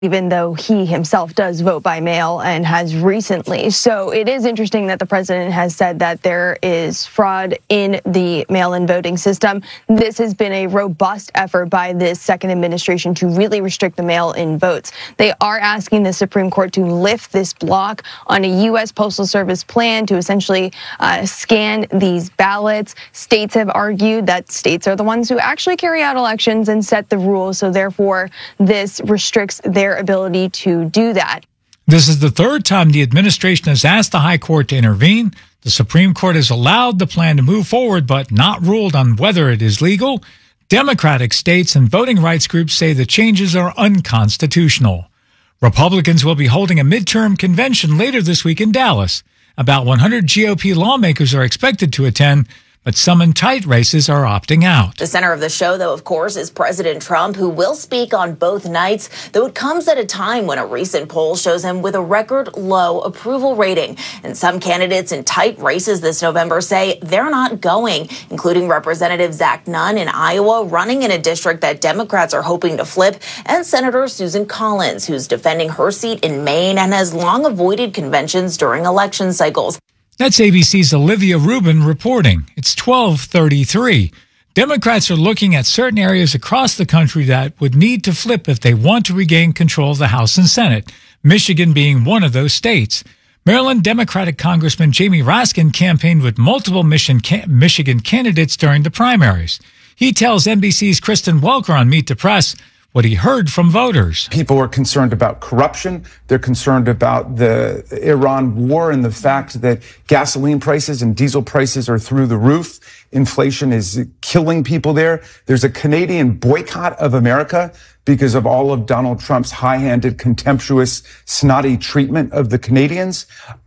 even though he himself does vote by mail and has recently. So it is interesting that the president has said that there is fraud in the mail-in voting system. This has been a robust effort by this second administration to really restrict the mail-in votes. They are asking the Supreme Court to lift this block on a U.S. Postal Service plan to essentially scan these ballots. States have argued that states are the ones who actually carry out elections and set the rules, so therefore this restricts their ability to do that. This is the third time the administration has asked the High Court to intervene. The Supreme Court has allowed the plan to move forward, but not ruled on whether it is legal. Democratic states and voting rights groups say the changes are unconstitutional. Republicans will be holding a midterm convention later this week in Dallas. About 100 GOP lawmakers are expected to attend, but some in tight races are opting out. The center of the show, though, of course, is President Trump, who will speak on both nights, though it comes at a time when a recent poll shows him with a record low approval rating. And some candidates in tight races this November say they're not going, including Representative Zach Nunn in Iowa, running in a district that Democrats are hoping to flip, and Senator Susan Collins, who's defending her seat in Maine and has long avoided conventions during election cycles. That's ABC's Olivia Rubin reporting. It's 12:33. Democrats are looking at certain areas across the country that would need to flip if they want to regain control of the House and Senate, Michigan being one of those states. Maryland Democratic Congressman Jamie Raskin campaigned with multiple Michigan candidates during the primaries. He tells NBC's Kristen Welker on Meet the Press what he heard from voters. People are concerned about corruption. They're concerned about the Iran war and the fact that gasoline prices and diesel prices are through the roof. Inflation is killing people there. There's a Canadian boycott of America because of all of Donald Trump's high-handed, contemptuous, snotty treatment of the Canadians.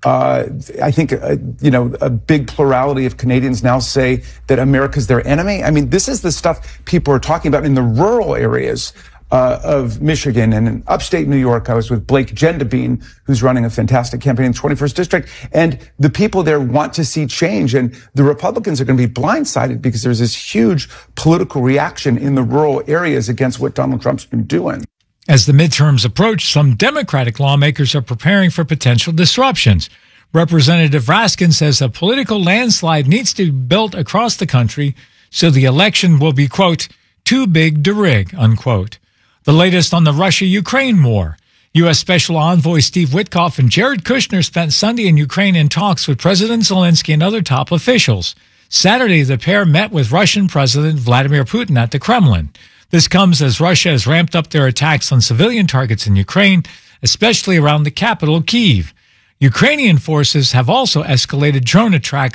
I think, a big plurality of Canadians now say that America's their enemy. I mean, this is the stuff people are talking about in the rural areas of Michigan. And in upstate New York, I was with Blake Gendabine, who's running a fantastic campaign in the 21st District. And the people there want to see change. And the Republicans are going to be blindsided because there's this huge political reaction in the rural areas against what Donald Trump's been doing. As the midterms approach, some Democratic lawmakers are preparing for potential disruptions. Representative Raskin says a political landslide needs to be built across the country so the election will be, quote, too big to rig, unquote. The latest on the Russia-Ukraine war. U.S. Special Envoy Steve Witkoff and Jared Kushner spent Sunday in Ukraine in talks with President Zelensky and other top officials. Saturday, the pair met with Russian President Vladimir Putin at the Kremlin. This comes as Russia has ramped up their attacks on civilian targets in Ukraine, especially around the capital, Kyiv. Ukrainian forces have also escalated drone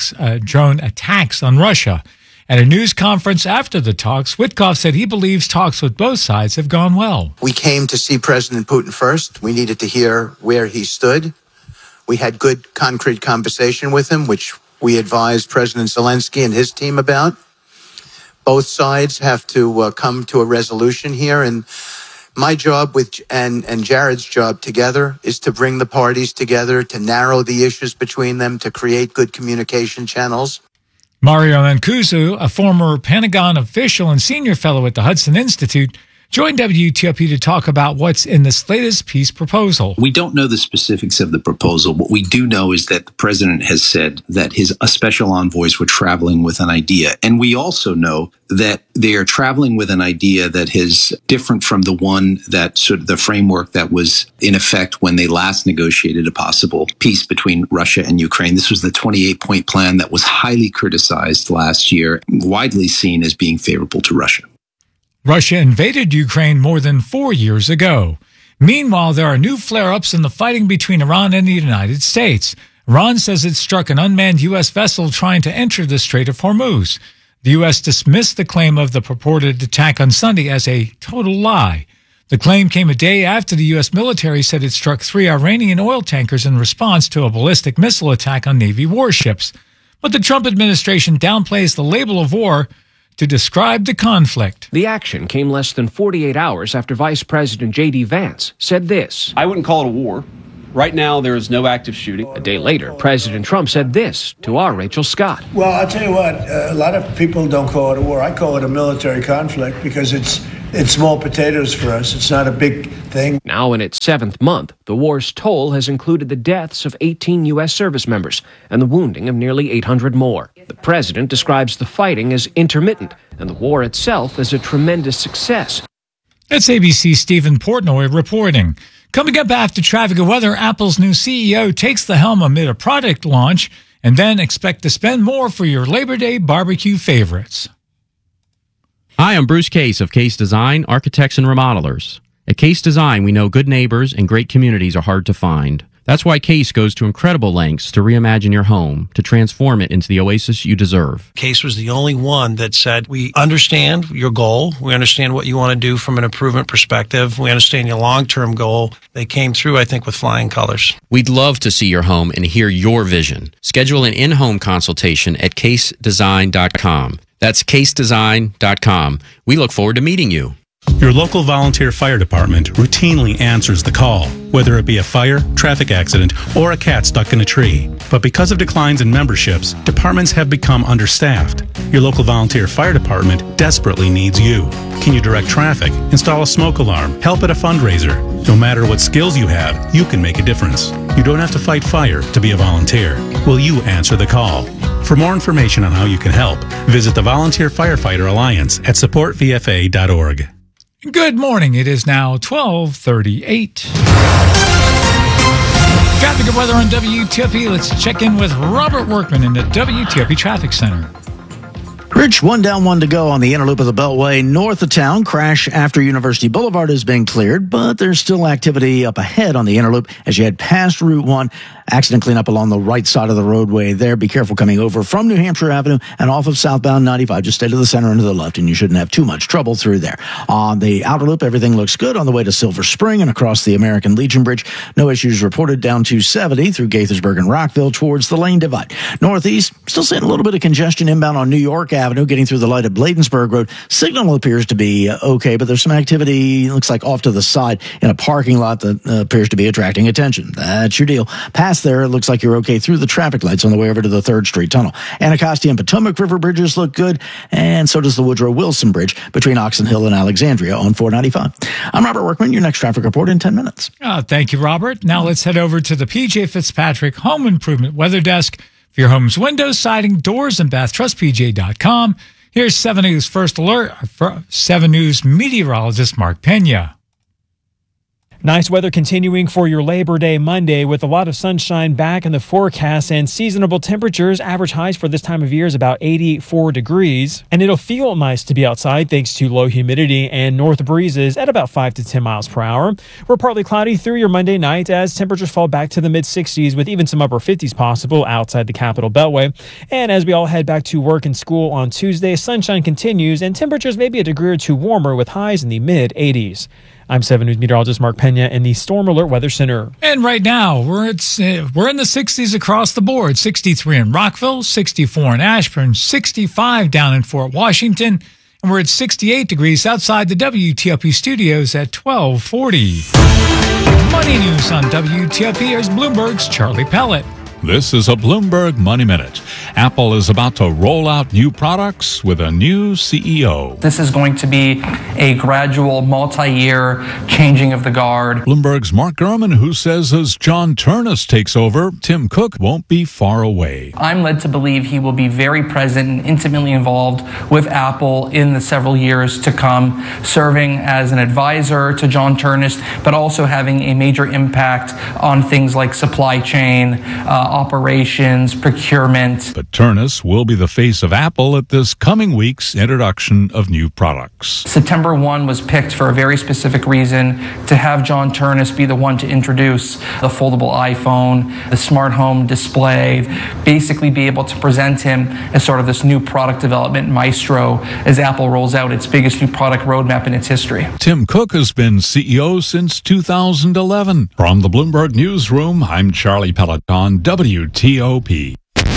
attacks on Russia. At a news conference after the talks, Witkoff said he believes talks with both sides have gone well. We came to see President Putin first. We needed to hear where he stood. We had good, concrete conversation with him, which we advised President Zelensky and his team about. Both sides have to come to a resolution here, and my job and Jared's job together is to bring the parties together, to narrow the issues between them, to create good communication channels. Mario Mancuso, a former Pentagon official and senior fellow at the Hudson Institute, joined WTOP to talk about what's in this latest peace proposal. We don't know the specifics of the proposal. What we do know is that the president has said that his special envoys were traveling with an idea. And we also know that they are traveling with an idea that is different from the one that sort of the framework that was in effect when they last negotiated a possible peace between Russia and Ukraine. This was the 28-point plan that was highly criticized last year, widely seen as being favorable to Russia. Russia invaded Ukraine more than 4 years ago. Meanwhile, there are new flare-ups in the fighting between Iran and the United States. Iran says it struck an unmanned U.S. vessel trying to enter the Strait of Hormuz. The U.S. dismissed the claim of the purported attack on Sunday as a total lie. The claim came a day after the U.S. military said it struck 3 Iranian oil tankers in response to a ballistic missile attack on Navy warships. But the Trump administration downplays the label of war to describe the conflict. The action came less than 48 hours after Vice President J.D. Vance said this. I wouldn't call it a war. Right now, there is no active shooting. A day later, President Trump said this to our Rachel Scott. Well, I'll tell you what, a lot of people don't call it a war. I call it a military conflict because it's small potatoes for us. It's not a big thing. Now in its 7th month, the war's toll has included the deaths of 18 U.S. service members and the wounding of nearly 800 more. The president describes the fighting as intermittent and the war itself as a tremendous success. That's ABC's Stephen Portnoy reporting. Coming up after traffic and weather, Apple's new CEO takes the helm amid a product launch, and then expect to spend more for your Labor Day barbecue favorites. Hi, I'm Bruce Case of Case Design, Architects and Remodelers. At Case Design, we know good neighbors and great communities are hard to find. That's why Case goes to incredible lengths to reimagine your home, to transform it into the oasis you deserve. Case was the only one that said, we understand your goal. We understand what you want to do from an improvement perspective. We understand your long-term goal. They came through, I think, with flying colors. We'd love to see your home and hear your vision. Schedule an in-home consultation at casedesign.com. That's casedesign.com. We look forward to meeting you. Your local volunteer fire department routinely answers the call, whether it be a fire, traffic accident, or a cat stuck in a tree. But because of declines in memberships, departments have become understaffed. Your local volunteer fire department desperately needs you. Can you direct traffic, install a smoke alarm, help at a fundraiser? No matter what skills you have, you can make a difference. You don't have to fight fire to be a volunteer. Will you answer the call? For more information on how you can help, visit the Volunteer Firefighter Alliance at supportvfa.org. Good morning. It is now 12:38. Traffic and weather on WTOP. Let's check in with Robert Workman in the WTOP Traffic Center. Rich, one down, one to go on the inner loop of the Beltway north of town. Crash after University Boulevard has been cleared, but there's still activity up ahead on the inner loop as you head past Route 1. Accident cleanup along the right side of the roadway there. Be careful coming over from New Hampshire Avenue and off of southbound 95. Just stay to the center and to the left, and you shouldn't have too much trouble through there. On the outer loop, everything looks good on the way to Silver Spring and across the American Legion Bridge. No issues reported down to 70 through Gaithersburg and Rockville towards the Lane Divide. Northeast, still seeing a little bit of congestion inbound on New York Avenue, getting through the light at Bladensburg Road. Signal appears to be okay, but there's some activity, looks like off to the side in a parking lot that appears to be attracting attention. That's your deal. Past there, it looks like you're okay through the traffic lights on the way over to the 3rd Street Tunnel. Anacostia and Potomac River bridges look good, and so does the Woodrow Wilson Bridge between Oxon Hill and Alexandria on 495. I'm Robert Workman, your next traffic report in 10 minutes. Thank you, Robert. Now let's head over to the P.J. Fitzpatrick Home Improvement Weather Desk for your home's windows, siding, doors, and bath. TrustPJ.com. Here's 7 News First Alert, 7 News meteorologist Mark Pena. Nice weather continuing for your Labor Day Monday with a lot of sunshine back in the forecast and seasonable temperatures. Average highs for this time of year is about 84 degrees. And it'll feel nice to be outside thanks to low humidity and north breezes at about 5 to 10 miles per hour. We're partly cloudy through your Monday night as temperatures fall back to the mid-60s with even some upper 50s possible outside the Capital Beltway. And as we all head back to work and school on Tuesday, sunshine continues and temperatures may be a degree or two warmer with highs in the mid-80s. I'm 7 News meteorologist Mark Pena in the Storm Alert Weather Center. And right now, we're in the 60s across the board. 63 in Rockville, 64 in Ashburn, 65 down in Fort Washington, and we're at 68 degrees outside the WTOP studios at 1240. Money news on WTOP. Here's Bloomberg's Charlie Pellet. This is a Bloomberg Money Minute. Apple is about to roll out new products with a new CEO. This is going to be a gradual, multi-year changing of the guard. Bloomberg's Mark Gurman, who says as John Ternus takes over, Tim Cook won't be far away. I'm led to believe he will be very present and intimately involved with Apple in the several years to come, serving as an advisor to John Ternus, but also having a major impact on things like supply chain, operations, procurement. But Ternus will be the face of Apple at this coming week's introduction of new products. September 1 was picked for a very specific reason, to have John Ternus be the one to introduce the foldable iPhone, the smart home display, basically be able to present him as sort of this new product development maestro as Apple rolls out its biggest new product roadmap in its history. Tim Cook has been CEO since 2011. From the Bloomberg Newsroom, I'm Charlie Pellet on WTOP.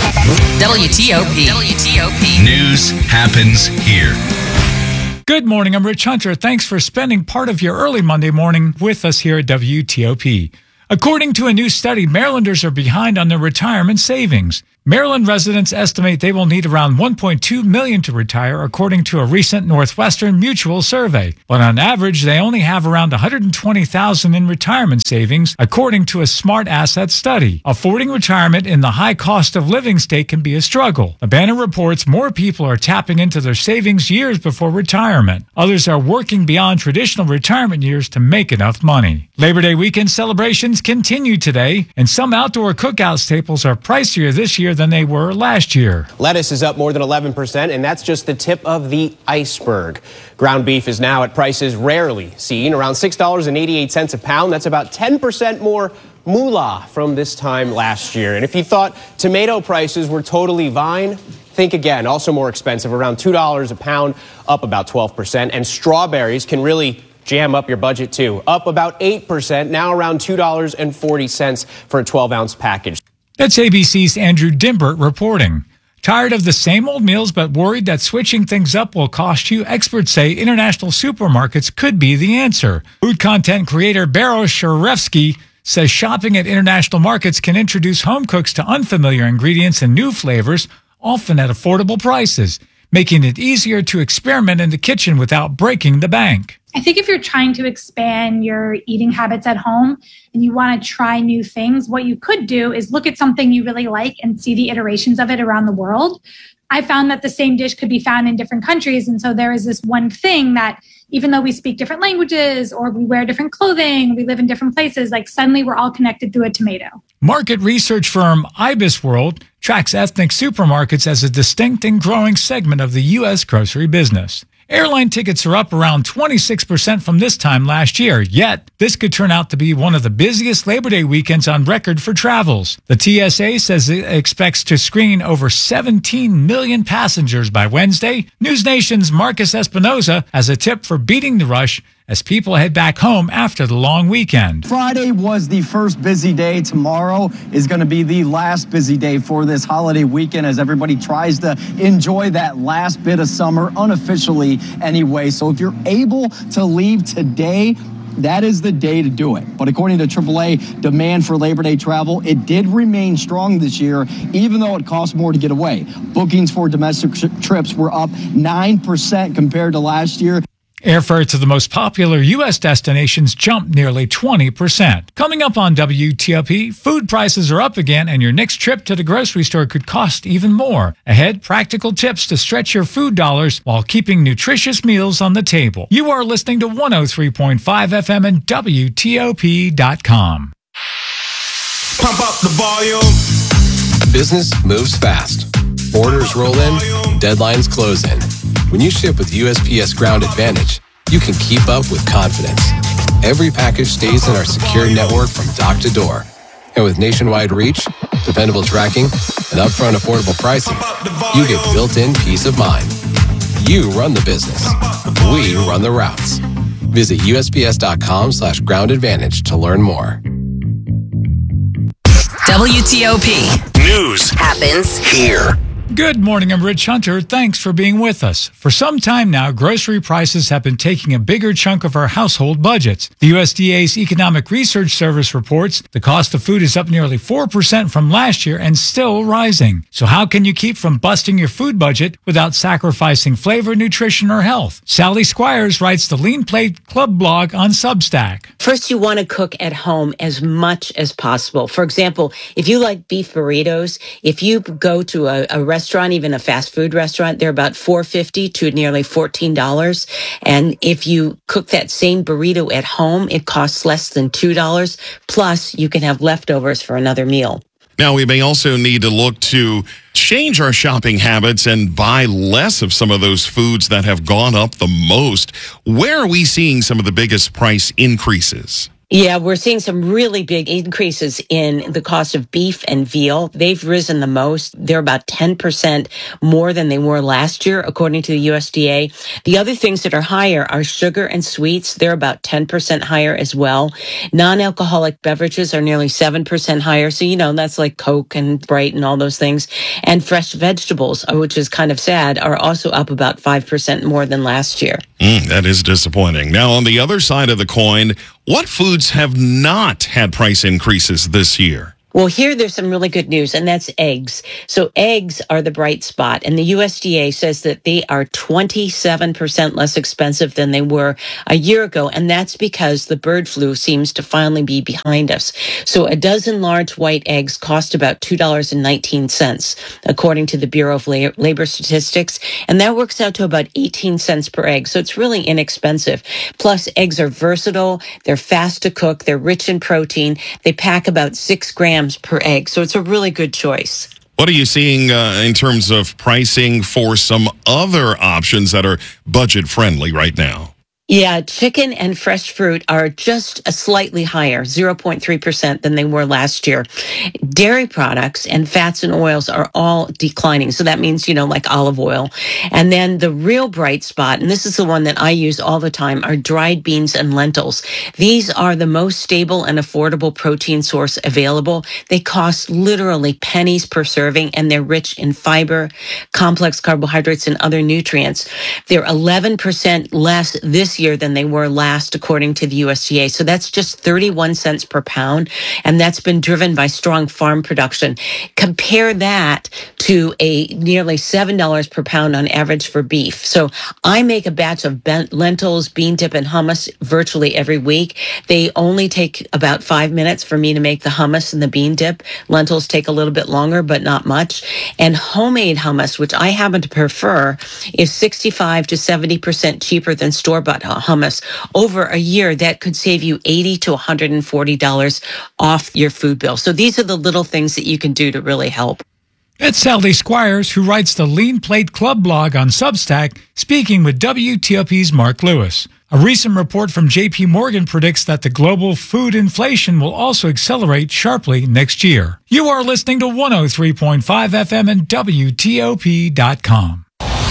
WTOP. News happens here. Good morning. I'm Rich Hunter. Thanks for spending part of your early Monday morning with us here at WTOP. According to a new study, Marylanders are behind on their retirement savings. Maryland residents estimate they will need around 1.2 million to retire, according to a recent Northwestern Mutual survey. But on average, they only have around 120,000 in retirement savings, according to a Smart Asset study. Affording retirement in the high cost of living state can be a struggle. The Banner reports more people are tapping into their savings years before retirement. Others are working beyond traditional retirement years to make enough money. Labor Day weekend celebrations continue today, and some outdoor cookout staples are pricier this year than they were last year. Lettuce is up more than 11%, and that's just the tip of the iceberg. Ground beef is now at prices rarely seen, around $6.88 a pound. That's about 10% more moolah from this time last year. And if you thought tomato prices were totally fine, think again. Also more expensive, around $2 a pound, up about 12%. And strawberries can really jam up your budget too, up about 8%, now around $2.40 for a 12-ounce package. That's ABC's Andrew Dimbert reporting. Tired of the same old meals but worried that switching things up will cost you? Experts say international supermarkets could be the answer. Food content creator Beros Sharevsky says shopping at international markets can introduce home cooks to unfamiliar ingredients and new flavors, often at affordable prices, making it easier to experiment in the kitchen without breaking the bank. I think if you're trying to expand your eating habits at home and you want to try new things, what you could do is look at something you really like and see the iterations of it around the world. I found that the same dish could be found in different countries. And so there is this one thing that even though we speak different languages or we wear different clothing, we live in different places, like suddenly we're all connected through a tomato. Market research firm IBISWorld tracks ethnic supermarkets as a distinct and growing segment of the U.S. grocery business. Airline tickets are up around 26% from this time last year, yet this could turn out to be one of the busiest Labor Day weekends on record for travels. The TSA says it expects to screen over 17 million passengers by Wednesday. News Nation's Marcus Espinoza has a tip for beating the rush as people head back home after the long weekend. Friday was the first busy day. Tomorrow is going to be the last busy day for this holiday weekend as everybody tries to enjoy that last bit of summer unofficially anyway. So if you're able to leave today, that is the day to do it. But according to AAA, demand for Labor Day travel, it did remain strong this year, even though it costs more to get away. Bookings for domestic trips were up 9% compared to last year. Airfare to the most popular U.S. destinations jumped nearly 20%. Coming up on WTOP, food prices are up again and your next trip to the grocery store could cost even more. Ahead, practical tips to stretch your food dollars while keeping nutritious meals on the table. You are listening to 103.5 FM and WTOP.com. Pump up the volume. Business moves fast. Orders roll in, deadlines close in. When you ship with USPS Ground Advantage, you can keep up with confidence. Every package stays in our secure network from dock to door. And with nationwide reach, dependable tracking, and upfront affordable pricing, you get built-in peace of mind. You run the business. We run the routes. Visit USPS.com/Ground Advantage to learn more. WTOP. News happens here. Good morning, I'm Rich Hunter. Thanks for being with us. For some time now, grocery prices have been taking a bigger chunk of our household budgets. The USDA's Economic Research Service reports the cost of food is up nearly 4% from last year and still rising. So how can you keep from busting your food budget without sacrificing flavor, nutrition, or health? Sally Squires writes the Lean Plate Club blog on Substack. First, you want to cook at home as much as possible. For example, if you like beef burritos, if you go to a restaurant, even a fast food restaurant, they're about $4.50 to nearly $14. And if you cook that same burrito at home, it costs less than $2. Plus, you can have leftovers for another meal. Now, we may also need to look to change our shopping habits and buy less of some of those foods that have gone up the most. Where are we seeing some of the biggest price increases? Yeah, we're seeing some really big increases in the cost of beef and veal. They've risen the most. They're about 10% more than they were last year, according to the USDA. The other things that are higher are sugar and sweets. They're about 10% higher as well. Non-alcoholic beverages are nearly 7% higher. So, you know, that's like Coke and Sprite and all those things. And fresh vegetables, which is kind of sad, are also up about 5% more than last year. That is disappointing. Now, on the other side of the coin, what foods have not had price increases this year? Well, here there's some really good news, and that's eggs. So eggs are the bright spot, and the USDA says that they are 27% less expensive than they were a year ago, and that's because the bird flu seems to finally be behind us. So a dozen large white eggs cost about $2.19, according to the Bureau of Labor Statistics, and that works out to about 18 cents per egg. So it's really inexpensive. Plus, eggs are versatile, they're fast to cook, they're rich in protein, they pack about 6 grams per egg. So it's a really good choice. What are you seeing in terms of pricing for some other options that are budget friendly right now? Yeah, chicken and fresh fruit are just a slightly higher, 0.3% than they were last year. Dairy products and fats and oils are all declining. So that means, like olive oil. And then the real bright spot, and this is the one that I use all the time, are dried beans and lentils. These are the most stable and affordable protein source available. They cost literally pennies per serving, and they're rich in fiber, complex carbohydrates, and other nutrients. They're 11% less this year than they were last, according to the USDA. So that's just 31 cents per pound, and that's been driven by strong farm production. Compare that to a nearly $7 per pound on average for beef. So I make a batch of lentils, bean dip, and hummus virtually every week. They only take about 5 minutes for me to make the hummus and the bean dip. Lentils take a little bit longer, but not much. And homemade hummus, which I happen to prefer, is 65 to 70% cheaper than store-bought hummus. Over a year, that could save you $80 to $140 off your food bill. So these are the little things that you can do to really help. It's Sally Squires, who writes the Lean Plate Club blog on Substack, speaking with WTOP's Mark Lewis. A recent report from J.P. Morgan predicts that the global food inflation will also accelerate sharply next year. You are listening to 103.5 FM and WTOP.com.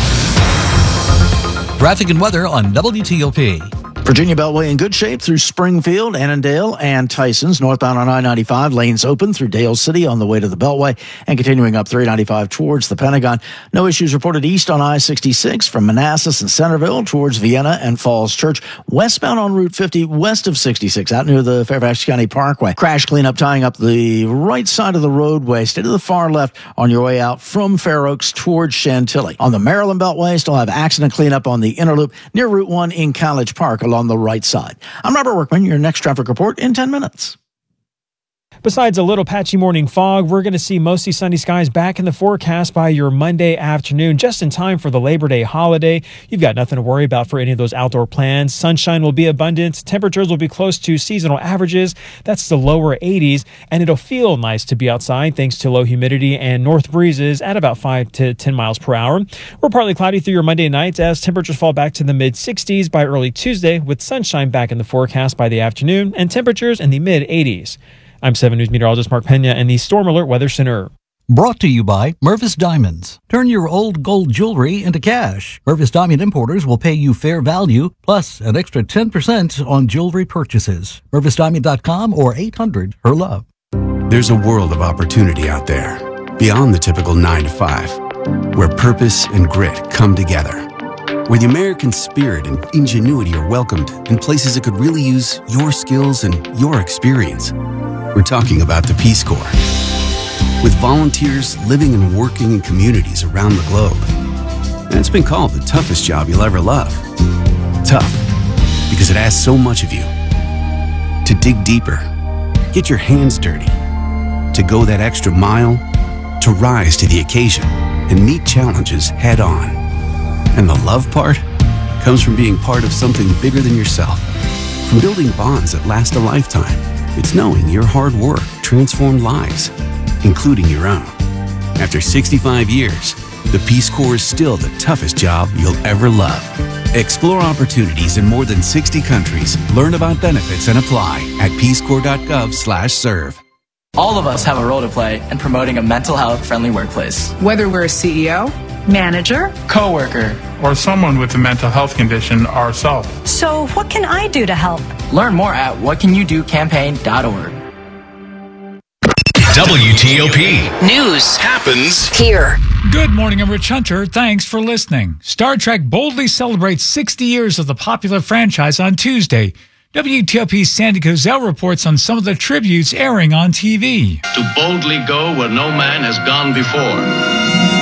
Traffic and weather on WTOP. Virginia Beltway in good shape through Springfield, Annandale, and Tysons. Northbound on I-95, lanes open through Dale City on the way to the Beltway, and continuing up 395 towards the Pentagon. No issues reported east on I-66 from Manassas and Centerville towards Vienna and Falls Church. Westbound on Route 50 west of 66 out near the Fairfax County Parkway. Crash cleanup tying up the right side of the roadway. Stay to the far left on your way out from Fair Oaks towards Chantilly. On the Maryland Beltway, still have accident cleanup on the inner loop near Route 1 in College Park on the right side. I'm Robert Workman, your next traffic report in 10 minutes. Besides a little patchy morning fog, we're going to see mostly sunny skies back in the forecast by your Monday afternoon, just in time for the Labor Day holiday. You've got nothing to worry about for any of those outdoor plans. Sunshine will be abundant. Temperatures will be close to seasonal averages. That's the lower 80s, and it'll feel nice to be outside thanks to low humidity and north breezes at about 5 to 10 miles per hour. We're partly cloudy through your Monday night as temperatures fall back to the mid-60s by early Tuesday, with sunshine back in the forecast by the afternoon and temperatures in the mid-80s. I'm 7 News meteorologist Mark Pena in the Storm Alert Weather Center. Brought to you by Mervis Diamonds. Turn your old gold jewelry into cash. Mervis Diamond Importers will pay you fair value, plus an extra 10% on jewelry purchases. MervisDiamond.com or 800-HER-LOVE. There's a world of opportunity out there, beyond the typical 9 to 5, where purpose and grit come together. Where the American spirit and ingenuity are welcomed in places that could really use your skills and your experience. We're talking about the Peace Corps. With volunteers living and working in communities around the globe. And it's been called the toughest job you'll ever love. Tough, because it asks so much of you. To dig deeper, get your hands dirty, to go that extra mile, to rise to the occasion and meet challenges head on. And the love part comes from being part of something bigger than yourself. From building bonds that last a lifetime. It's knowing your hard work transformed lives, including your own. After 65 years, the Peace Corps is still the toughest job you'll ever love. Explore opportunities in more than 60 countries. Learn about benefits and apply at peacecorps.gov/serve. All of us have a role to play in promoting a mental health friendly workplace. Whether we're a CEO, manager, coworker, or someone with a mental health condition ourselves. So what can I do to help? Learn more at whatcanyoudocampaign.org. WTOP. News happens here. Good morning, I'm Rich Hunter. Thanks for listening. Star Trek boldly celebrates 60 years of the popular franchise on Tuesday. WTOP's Sandy Kozel reports on some of the tributes airing on TV. To boldly go where no man has gone before.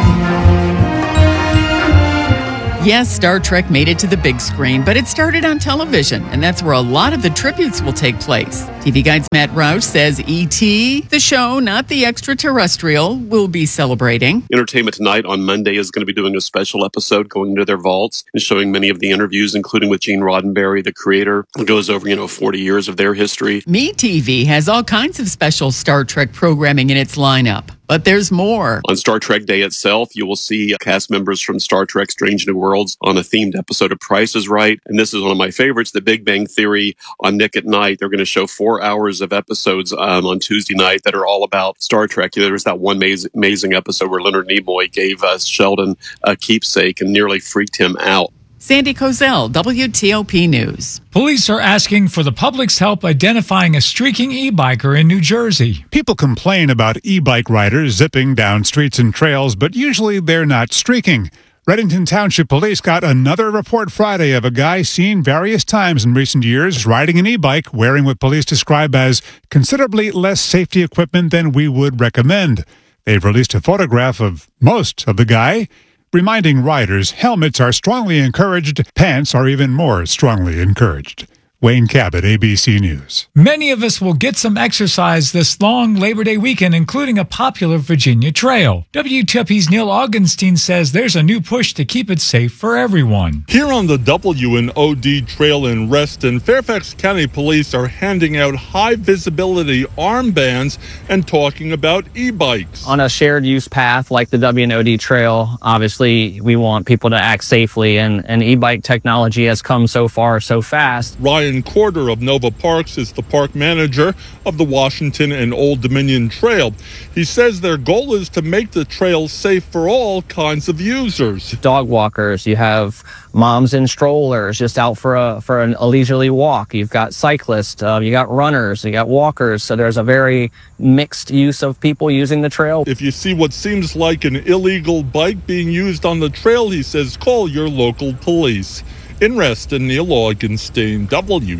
Yes, Star Trek made it to the big screen, but it started on television, and that's where a lot of the tributes will take place. TV Guide's Matt Roush says E.T., the show, not the extraterrestrial, will be celebrating. Entertainment Tonight on Monday is going to be doing a special episode going into their vaults and showing many of the interviews, including with Gene Roddenberry, the creator. It goes over, 40 years of their history. MeTV has all kinds of special Star Trek programming in its lineup. But there's more. On Star Trek Day itself, you will see cast members from Star Trek Strange New Worlds on a themed episode of Price is Right. And this is one of my favorites, The Big Bang Theory on Nick at Night. They're going to show 4 hours of episodes on Tuesday night that are all about Star Trek. There was that one amazing episode where Leonard Nimoy gave Sheldon a keepsake and nearly freaked him out. Sandy Kozel, WTOP News. Police are asking for the public's help identifying a streaking e-biker in New Jersey. People complain about e-bike riders zipping down streets and trails, but usually they're not streaking. Reddington Township Police got another report Friday of a guy seen various times in recent years riding an e-bike wearing what police describe as considerably less safety equipment than we would recommend. They've released a photograph of most of the guy, reminding riders helmets are strongly encouraged, pants are even more strongly encouraged. Wayne Cabot, ABC News. Many of us will get some exercise this long Labor Day weekend, including a popular Virginia trail. WTOP's Neil Augenstein says there's a new push to keep it safe for everyone. Here on the W&OD Trail in Reston, Fairfax County Police are handing out high-visibility armbands and talking about e-bikes. On a shared use path like the W&OD Trail, obviously we want people to act safely, and e-bike technology has come so far so fast. Ryan Corder of Nova Parks is the park manager of the Washington and Old Dominion Trail. He says their goal is to make the trail safe for all kinds of users. Dog walkers, you have moms in strollers just out for a leisurely walk. You've got cyclists, you got runners, you got walkers. So there's a very mixed use of people using the trail. If you see what seems like an illegal bike being used on the trail, he says call your local police. In Reston, Neil Augenstein,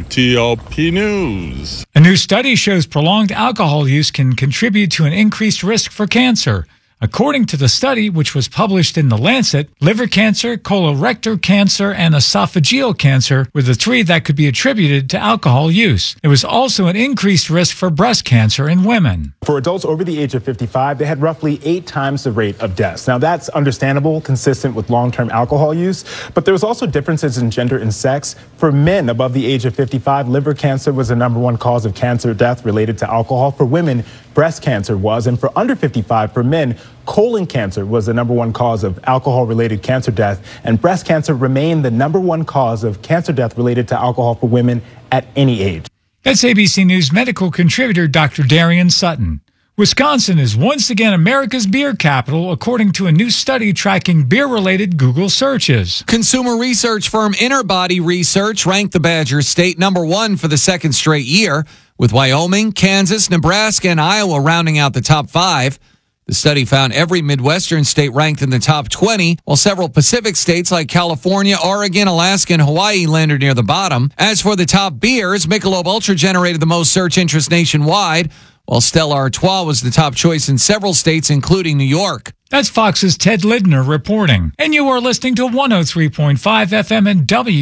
WTOP News. A new study shows prolonged alcohol use can contribute to an increased risk for cancer. According to the study, which was published in The Lancet, liver cancer, colorectal cancer, and esophageal cancer were the 3 that could be attributed to alcohol use. There was also an increased risk for breast cancer in women. For adults over the age of 55, they had roughly 8 times the rate of deaths. Now, that's understandable, consistent with long-term alcohol use, but there was also differences in gender and sex. For men above the age of 55, liver cancer was the #1 cause of cancer death related to alcohol. For women, breast cancer was, and for under 55, for men, colon cancer was the #1 cause of alcohol-related cancer death, and breast cancer remained the #1 cause of cancer death related to alcohol for women at any age. That's ABC News medical contributor Dr. Darian Sutton. Wisconsin is once again America's beer capital, according to a new study tracking beer-related Google searches. Consumer research firm Interbody Research ranked the Badger State #1 for the second straight year, with Wyoming, Kansas, Nebraska, and Iowa rounding out the top 5. The study found every Midwestern state ranked in the top 20, while several Pacific states like California, Oregon, Alaska, and Hawaii landed near the bottom. As for the top beers, Michelob Ultra generated the most search interest nationwide, while Stella Artois was the top choice in several states, including New York. That's Fox's Ted Lidner reporting. And you are listening to 103.5 FM and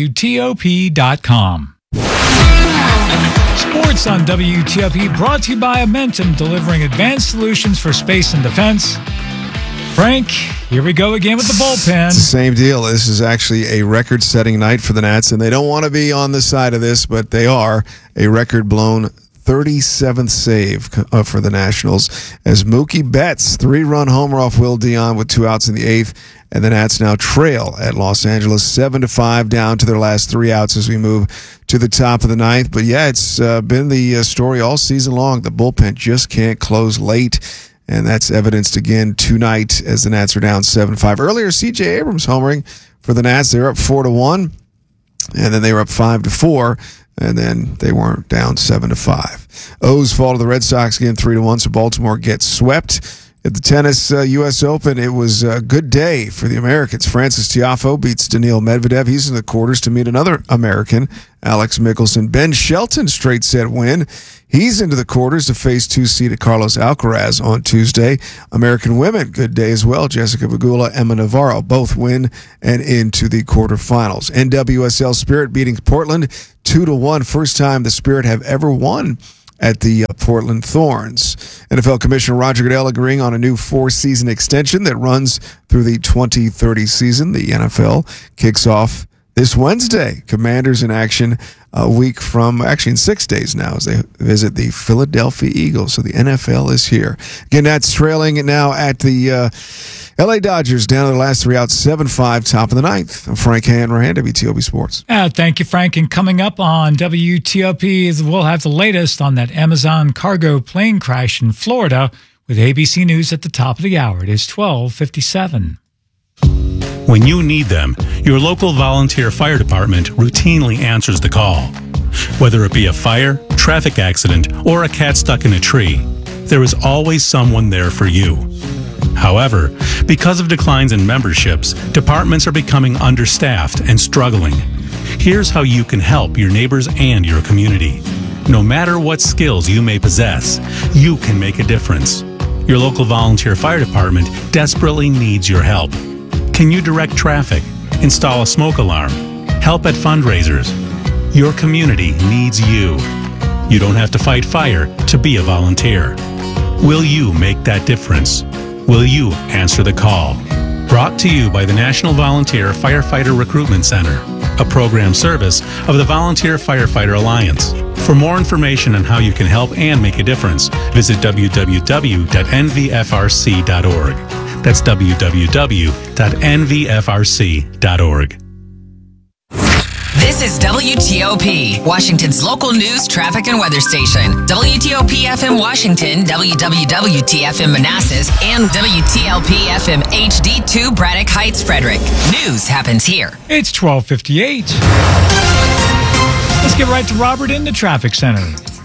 WTOP.com. Sports on WTOP brought to you by Amentum, delivering advanced solutions for space and defense. Frank, here we go again with the bullpen. It's the same deal. This is actually a record-setting night for the Nats, and they don't want to be on the side of this, but they are. A record-blown 37th save for the Nationals as Mookie Betts 3-run homer off Will Dion with 2 outs in the 8th, and the Nats now trail at Los Angeles 7-5 down to their last 3 outs as we move to the top of the 9th. But yeah, it's been the story all season long. The bullpen just can't close late, and that's evidenced again tonight as the Nats are down 7-5. Earlier, C.J. Abrams homering for the Nats. They're up 4-1, and then they were up 5-4. And then they weren't down 7-5. O's fall to the Red Sox again 3-1, so Baltimore gets swept. At the tennis U.S. Open, it was a good day for the Americans. Francis Tiafoe beats Daniil Medvedev. He's in the quarters to meet another American, Alex Mickelson. Ben Shelton, straight set win. He's into the quarters to face two-seeded Carlos Alcaraz on Tuesday. American women, good day as well. Jessica Pegula, Emma Navarro, both win and into the quarterfinals. NWSL Spirit beating Portland 2-1. First time the Spirit have ever won at the Portland Thorns. NFL Commissioner Roger Goodell agreeing on a new 4-season extension that runs through the 2030 season. The NFL kicks off this Wednesday. Commanders in action a week from, actually in 6 days now, as they visit the Philadelphia Eagles. So the NFL is here. Again, that's trailing now at the LA Dodgers, down to the last 3 out, 7-5, top of the ninth. I'm Frank Hanrahan, WTOP Sports. Thank you, Frank. And coming up on WTOP, we'll have the latest on that Amazon cargo plane crash in Florida with ABC News at the top of the hour. It is 12:57. When you need them, your local volunteer fire department routinely answers the call. Whether it be a fire, traffic accident, or a cat stuck in a tree, there is always someone there for you. However, because of declines in memberships, departments are becoming understaffed and struggling. Here's how you can help your neighbors and your community. No matter what skills you may possess, you can make a difference. Your local volunteer fire department desperately needs your help. Can you direct traffic, install a smoke alarm, help at fundraisers? Your community needs you. You don't have to fight fire to be a volunteer. Will you make that difference? Will you answer the call? Brought to you by the National Volunteer Firefighter Recruitment Center, a program service of the Volunteer Firefighter Alliance. For more information on how you can help and make a difference, visit www.nvfrc.org. That's www.nvfrc.org. This is WTOP, Washington's local news, traffic, and weather station. WTOP FM Washington, WWWT-FM Manassas, and WTLP FM HD2 Braddock Heights, Frederick. News happens here. It's 12:58. Let's get right to Robert in the traffic center.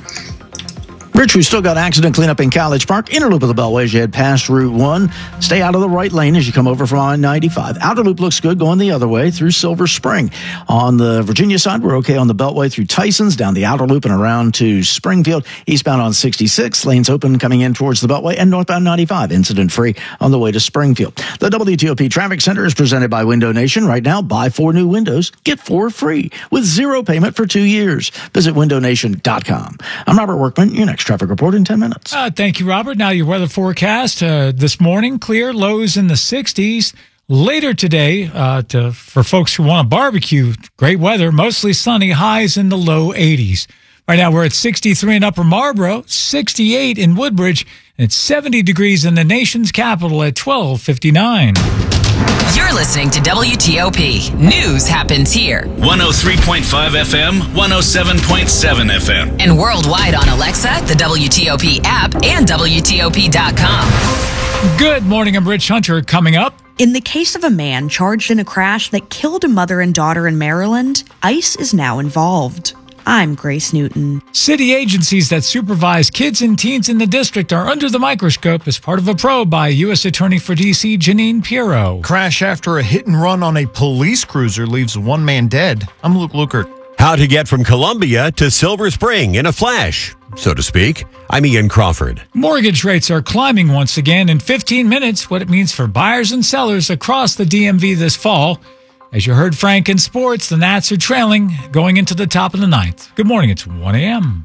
Rich, we still got accident cleanup in College Park. Inner loop of the Beltway as you head past Route 1. Stay out of the right lane as you come over from I-95. Outer loop looks good going the other way through Silver Spring. On the Virginia side, we're okay on the Beltway through Tysons, down the outer loop and around to Springfield. Eastbound on 66, lanes open coming in towards the Beltway, and northbound 95, incident-free on the way to Springfield. The WTOP Traffic Center is presented by Window Nation. Right now, buy 4 new windows, get 4 free with 0 payment for 2 years. Visit windownation.com. I'm Robert Workman, your next traffic report in 10 minutes. Thank you, Robert. Now your weather forecast. This morning, clear, lows in the 60s. Later today, for folks who want to barbecue, great weather, mostly sunny, highs in the low 80s. Right now, we're at 63 in Upper Marlboro, 68 in Woodbridge, and it's 70 degrees in the nation's capital at 12:59. You're listening to WTOP. News happens here. 103.5 FM, 107.7 FM. And worldwide on Alexa, the WTOP app, and WTOP.com. Good morning, I'm Rich Hunter. Coming up. In the case of a man charged in a crash that killed a mother and daughter in Maryland, ICE is now involved. I'm Grace Newton. City agencies that supervise kids and teens in the district are under the microscope as part of a probe by U.S. Attorney for D.C. Janine Pirro. Crash after a hit and run on a police cruiser leaves one man dead. I'm Luke Lukert. How to get from Columbia to Silver Spring in a flash, so to speak. I'm Ian Crawford. Mortgage rates are climbing once again. In 15 minutes, what it means for buyers and sellers across the DMV this fall. As you heard Frank in sports, the Nats are trailing going into the top of the ninth. Good morning. It's 1 a.m.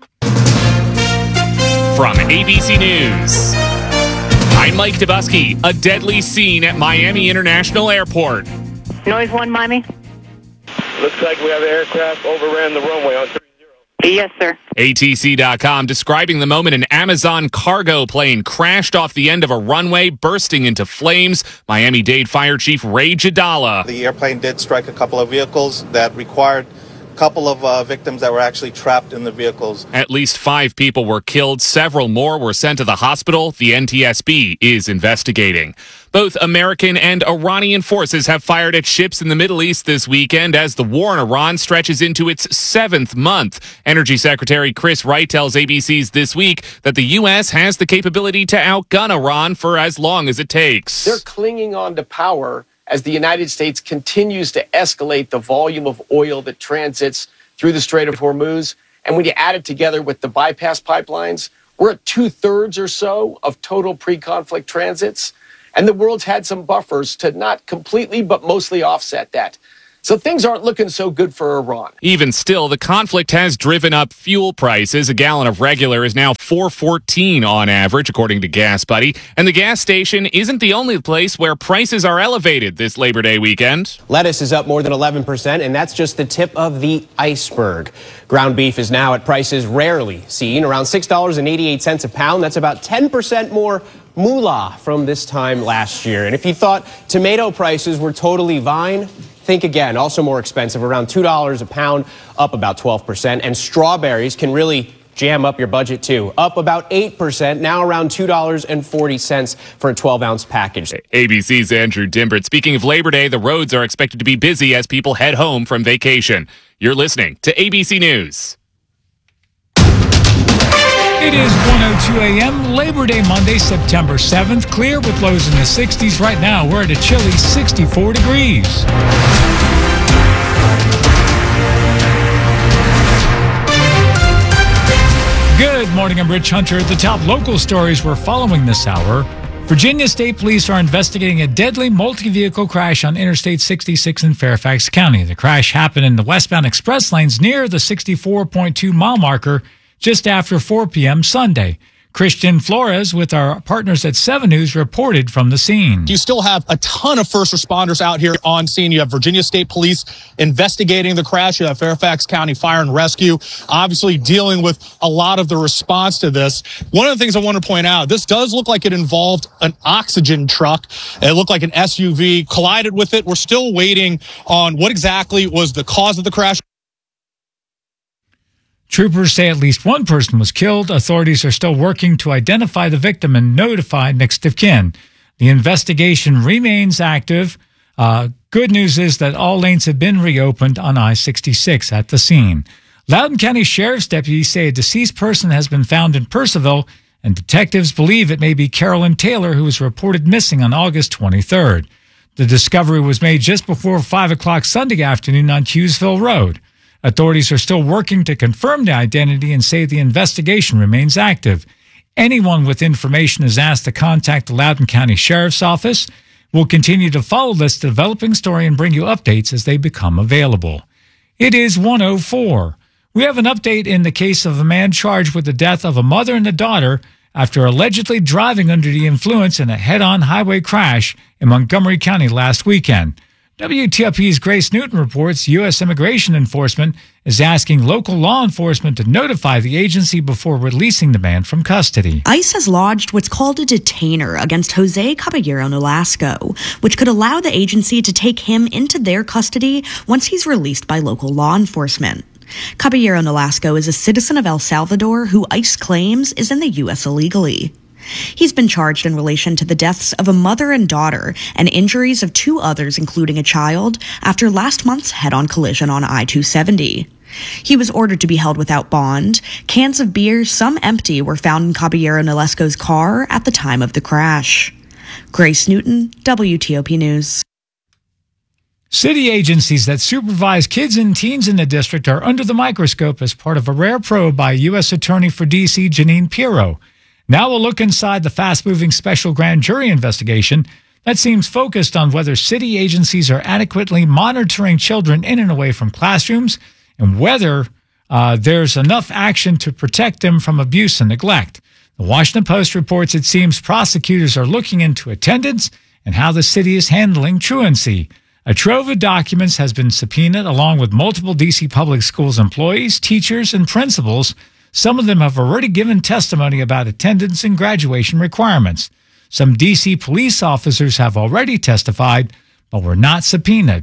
From ABC News, I'm Mike Dubusky. A deadly scene at Miami International Airport. Noise 1, Miami. Looks like we have an aircraft overran the runway on 30. Yes, sir. ATC.com describing the moment an Amazon cargo plane crashed off the end of a runway, bursting into flames. Miami-Dade Fire Chief Ray Jadala. The airplane did strike a couple of vehicles that required couple of victims that were actually trapped in the vehicles. At least 5 people were killed. Several more were sent to the hospital. The NTSB is investigating. Both American and Iranian forces have fired at ships in the Middle East this weekend as the war in Iran stretches into its 7th month. Energy Secretary Chris Wright tells ABC's This Week that the U.S. has the capability to outgun Iran for as long as it takes. They're clinging on to power as the United States continues to escalate the volume of oil that transits through the Strait of Hormuz. And when you add it together with the bypass pipelines, we're at 2/3 or so of total pre-conflict transits. And the world's had some buffers to not completely, but mostly offset that. So things aren't looking so good for Iran. Even still, the conflict has driven up fuel prices. A gallon of regular is now $4.14 on average, according to Gas Buddy. And the gas station isn't the only place where prices are elevated this Labor Day weekend. Lettuce is up more than 11%, and that's just the tip of the iceberg. Ground beef is now at prices rarely seen, around $6.88 a pound. That's about 10% more moolah from this time last year. And if you thought tomato prices were totally fine, think again. Also more expensive, around $2 a pound, up about 12%. And strawberries can really jam up your budget too, up about 8%, now around $2.40 for a 12-ounce package. ABC's Andrew Dimbert. Speaking of Labor Day, the roads are expected to be busy as people head home from vacation. You're listening to ABC News. It is 1:02 a.m., Labor Day Monday, September 7th. Clear with lows in the 60s. Right now, we're at a chilly 64 degrees. Good morning, I'm Rich Hunter. The top local stories we're following this hour. Virginia State Police are investigating a deadly multi-vehicle crash on Interstate 66 in Fairfax County. The crash happened in the westbound express lanes near the 64.2 mile marker just after 4 p.m. Sunday. Christian Flores with our partners at 7 News reported from the scene. You still have a ton of first responders out here on scene. You have Virginia State Police investigating the crash. You have Fairfax County Fire and Rescue obviously dealing with a lot of the response to this. One of the things I want to point out, this does look like it involved an oxygen truck. It looked like an SUV collided with it. We're still waiting on what exactly was the cause of the crash. Troopers say at least one person was killed. Authorities are still working to identify the victim and notify next of kin. The investigation remains active. Good news is that all lanes have been reopened on I-66 at the scene. Loudoun County Sheriff's deputies say a deceased person has been found in Purcellville, and detectives believe it may be Carolyn Taylor, who was reported missing on August 23rd. The discovery was made just before 5 o'clock Sunday afternoon on Hughesville Road. Authorities are still working to confirm the identity and say the investigation remains active. Anyone with information is asked to contact the Loudoun County Sheriff's Office. We'll continue to follow this developing story and bring you updates as they become available. It is 1:04. We have an update in the case of a man charged with the death of a mother and a daughter after allegedly driving under the influence in a head-on highway crash in Montgomery County last weekend. WTOP's Grace Newton reports U.S. Immigration Enforcement is asking local law enforcement to notify the agency before releasing the man from custody. ICE has lodged what's called a detainer against Jose Caballero Nolasco, which could allow the agency to take him into their custody once he's released by local law enforcement. Caballero Nolasco is a citizen of El Salvador who ICE claims is in the U.S. illegally. He's been charged in relation to the deaths of a mother and daughter and injuries of 2 others, including a child, after last month's head-on collision on I-270. He was ordered to be held without bond. Cans of beer, some empty, were found in Caballero Nolasco's car at the time of the crash. Grace Newton, WTOP News. City agencies that supervise kids and teens in the district are under the microscope as part of a rare probe by U.S. Attorney for D.C. Jeanine Pirro. Now we'll look inside the fast-moving special grand jury investigation that seems focused on whether city agencies are adequately monitoring children in and away from classrooms and whether there's enough action to protect them from abuse and neglect. The Washington Post reports it seems prosecutors are looking into attendance and how the city is handling truancy. A trove of documents has been subpoenaed along with multiple D.C. public schools employees, teachers, and principals. Some of them have already given testimony about attendance and graduation requirements. Some D.C. police officers have already testified, but were not subpoenaed.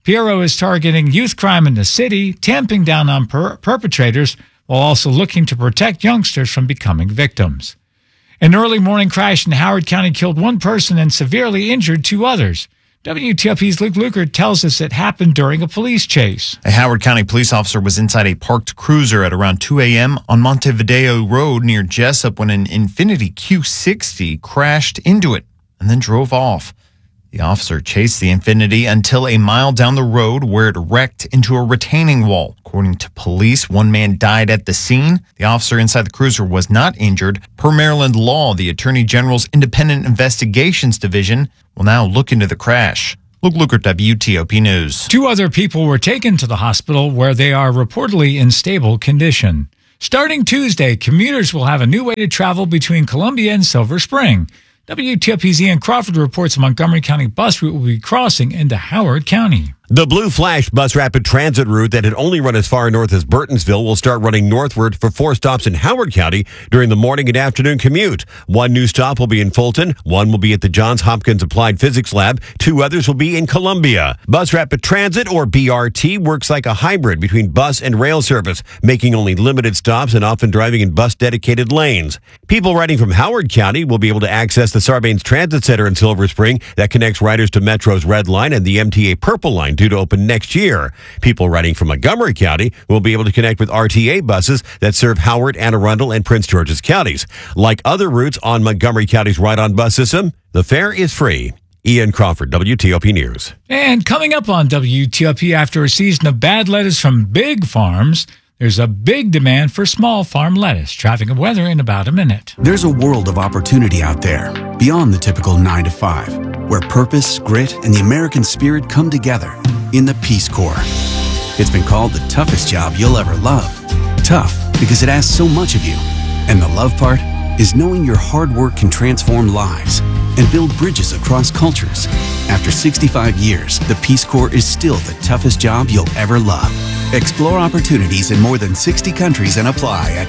PRO is targeting youth crime in the city, tamping down on perpetrators, while also looking to protect youngsters from becoming victims. An early morning crash in Howard County killed one person and severely injured 2 others. WTOP's Luke Lukert tells us it happened during a police chase. A Howard County police officer was inside a parked cruiser at around 2 a.m. on Montevideo Road near Jessup when an Infiniti Q60 crashed into it and then drove off. The officer chased the Infiniti until a mile down the road where it wrecked into a retaining wall. According to police, 1 man died at the scene. The officer inside the cruiser was not injured. Per Maryland law, the Attorney General's Independent Investigations Division will now look into the crash. Luke Lukert, WTOP News. 2 other people were taken to the hospital where they are reportedly in stable condition. Starting Tuesday, commuters will have a new way to travel between Columbia and Silver Spring. WTOP's Ian Crawford reports a Montgomery County bus route will be crossing into Howard County. The Blue Flash bus rapid transit route that had only run as far north as Burtonsville will start running northward for 4 stops in Howard County during the morning and afternoon commute. 1 new stop will be in Fulton, 1 will be at the Johns Hopkins Applied Physics Lab, 2 others will be in Columbia. Bus rapid transit, or BRT, works like a hybrid between bus and rail service, making only limited stops and often driving in bus-dedicated lanes. People riding from Howard County will be able to access the Sarbanes Transit Center in Silver Spring that connects riders to Metro's Red Line and the MTA Purple Line, due to open next year. People riding from Montgomery County will be able to connect with RTA buses that serve Howard, Anne Arundel, and Prince George's counties. Like other routes on Montgomery County's Ride-On bus system, the fare is free. Ian Crawford, WTOP News. And coming up on WTOP, after a season of bad lettuce from big farms, there's a big demand for small farm lettuce. Traffic and weather in about a minute. There's a world of opportunity out there, beyond the typical 9 to 5, where purpose, grit, and the American spirit come together in the Peace Corps. It's been called the toughest job you'll ever love. Tough because it asks so much of you. And the love part is knowing your hard work can transform lives and build bridges across cultures. After 65 years, the Peace Corps is still the toughest job you'll ever love. Explore opportunities in more than 60 countries and apply at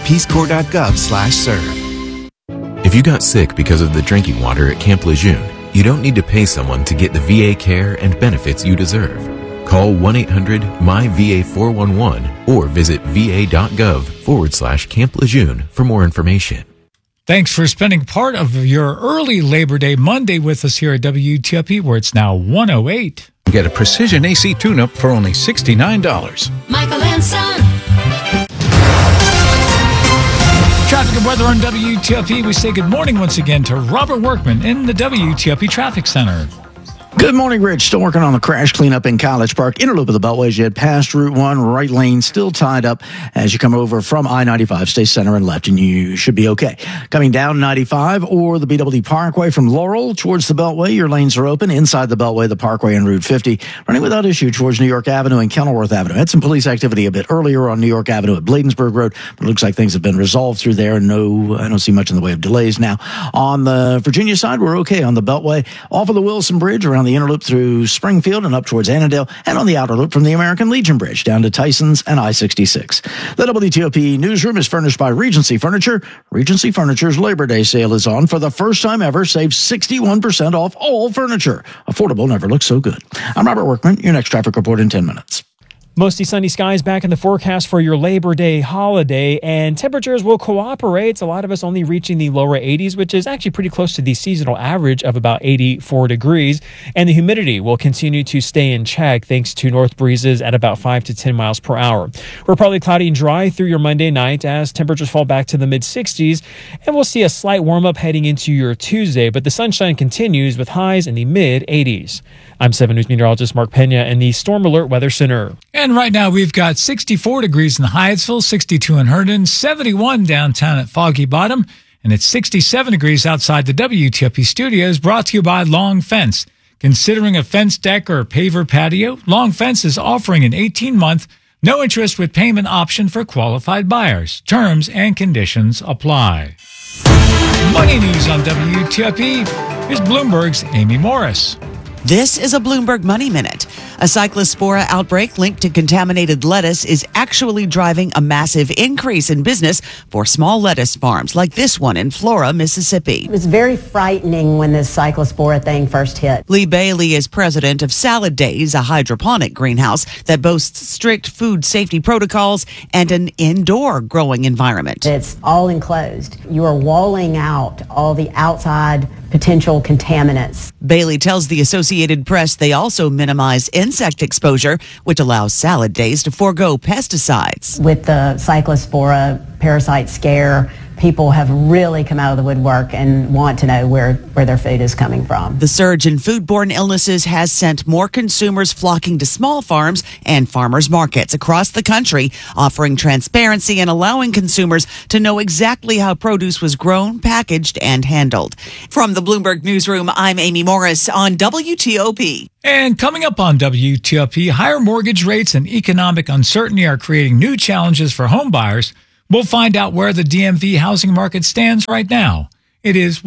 peacecorps.gov/serve. If you got sick because of the drinking water at Camp Lejeune, you don't need to pay someone to get the VA care and benefits you deserve. Call 1-800-MY-VA-411 or visit va.gov/Camp Lejeune for more information. Thanks for spending part of your early Labor Day Monday with us here at WTOP, where it's now 1:08. Get a precision AC tune-up for only $69. Michael and Son. Traffic and weather on WTOP. We say good morning once again to Robert Workman in the WTOP Traffic Center. Good morning, Rich. Still working on the crash cleanup in College Park. Inner loop of the Beltway as you head past Route 1. Right lane still tied up as you come over from I-95. Stay center and left, and you should be okay. Coming down 95 or the BWD Parkway from Laurel towards the Beltway, your lanes are open. Inside the Beltway, the Parkway and Route 50. Running without issue towards New York Avenue and Kenilworth Avenue. Had some police activity a bit earlier on New York Avenue at Bladensburg Road, but it looks like things have been resolved through there. No, I don't see much in the way of delays now. On the Virginia side, we're okay on the Beltway. Off of the Wilson Bridge around the inner loop through Springfield and up towards Annandale, and on the outer loop from the American Legion Bridge down to Tysons and I-66. The WTOP newsroom is furnished by Regency Furniture. Regency Furniture's Labor Day sale is on. For the first time ever, save 61% off all furniture. Affordable never looks so good. I'm Robert Workman. Your next traffic report in 10 minutes. Mostly sunny skies back in the forecast for your Labor Day holiday, and temperatures will cooperate. A lot of us only reaching the lower 80s, which is actually pretty close to the seasonal average of about 84 degrees. And the humidity will continue to stay in check thanks to north breezes at about 5 to 10 miles per hour. We're partly cloudy and dry through your Monday night as temperatures fall back to the mid-60s, and we'll see a slight warm-up heading into your Tuesday, but the sunshine continues with highs in the mid-80s. I'm 7 News meteorologist Mark Pena in the Storm Alert Weather Center. And right now we've got 64 degrees in Hyattsville, 62 in Herndon, 71 downtown at Foggy Bottom, and it's 67 degrees outside the WTOP studios, brought to you by Long Fence. Considering a fence deck or paver patio, Long Fence is offering an 18-month, no-interest with payment option for qualified buyers. Terms and conditions apply. Money news on WTOP. Here's Bloomberg's Amy Morris. This is a Bloomberg Money Minute. A cyclospora outbreak linked to contaminated lettuce is actually driving a massive increase in business for small lettuce farms like this one in Flora, Mississippi. It was very frightening when this cyclospora thing first hit. Lee Bailey is president of Salad Days, a hydroponic greenhouse that boasts strict food safety protocols and an indoor growing environment. It's all enclosed. You are walling out all the outside potential contaminants. Bailey tells the Associated Press they also minimize insect exposure, which allows Salad Days to forego pesticides. With the cyclospora parasite scare, people have really come out of the woodwork and want to know where their food is coming from. The surge in foodborne illnesses has sent more consumers flocking to small farms and farmers markets across the country, offering transparency and allowing consumers to know exactly how produce was grown, packaged, and handled. From the Bloomberg Newsroom, I'm Amy Morris on WTOP. And coming up on WTOP, higher mortgage rates and economic uncertainty are creating new challenges for home buyers. We'll find out where the DMV housing market stands right now. It is